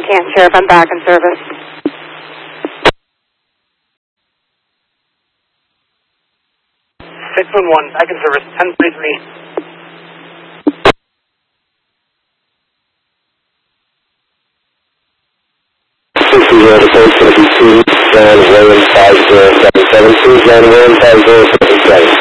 chance, Sheriff. I'm back in service. Back in service, 1033. The code 52, Van William 5077, Van William 5077.